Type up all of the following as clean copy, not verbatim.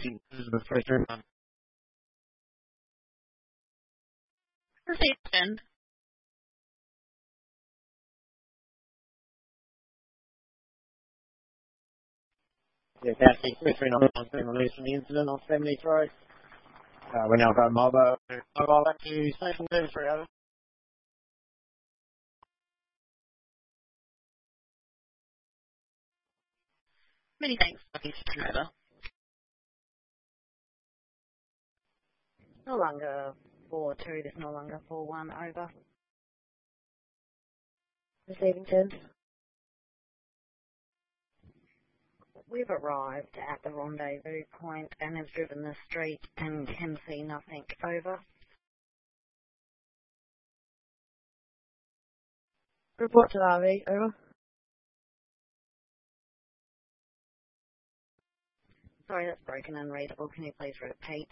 Racing, Elizabeth 331. Reception. Yeah, Taxi 339 has been released from the incident on 70th Road. We now got mobile back to Station 33, over. Many thanks, over. No longer 4-2, there's no longer 4-1, over. Receiving 10. We've arrived at the rendezvous point and have driven the street and can see nothing, over. Report to the RV, over. Sorry, that's broken and readable. Can you please repeat?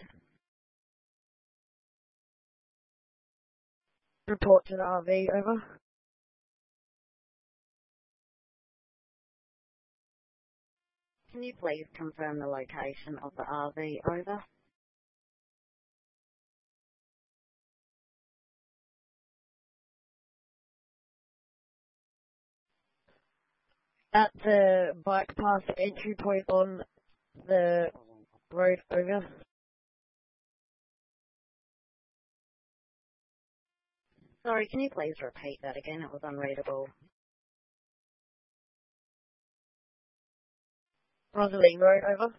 Report to the RV, over. Can you please confirm the location of the RV, over? At the bike path entry point on the road, over. Sorry, can you please repeat that again? It was unreadable. Rosalie Road, over.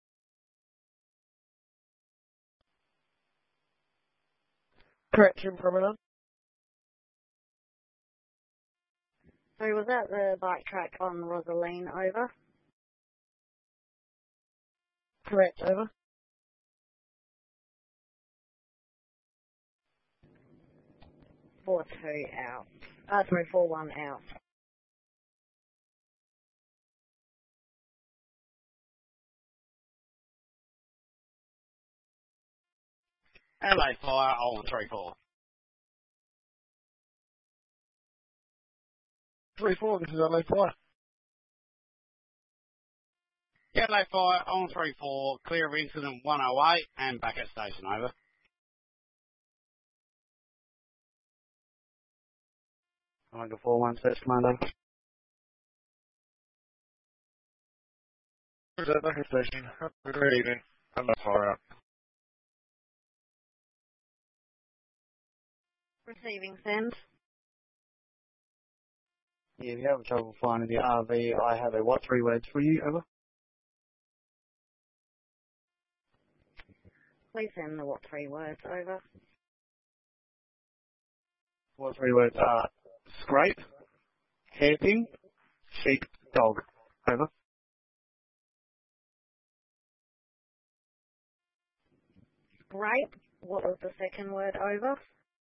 Correction promenade. Sorry, was that the bike track on Rosaline, over? Correct, over. 4-2 out. 4-1 out. LA Fire on 3-4. 3-4, this is LA Fire. LA Fire on 3-4, clear of incident 108 and back at station, over. Omega 4-1, search commander. Back at station. Good evening. LA Fire out. Receiving send. Yeah, if you have trouble finding the RV, I have a what 3 words for you, over? Please send the what 3 words, over. What 3 words are scrape, hairpin, sheep, dog, over. Scrape. What was the second word, over?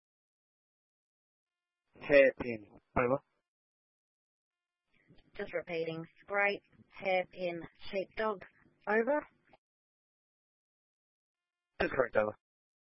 Hairpin, over. Just repeating. Scrape, hairpin, sheepdog, over. That's correct, over.